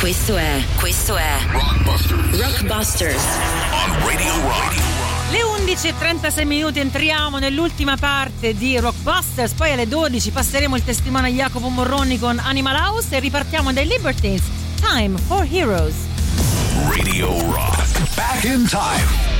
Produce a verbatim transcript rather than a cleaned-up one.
Questo è, questo è Rockbusters. Rockbusters On Radio Rock. Le undici e trentasei minuti, entriamo nell'ultima parte di Rockbusters, poi alle dodici passeremo il testimone a Jacopo Morroni con Animal House e ripartiamo dai Libertines. Time for Heroes. Radio Rock. Back in time.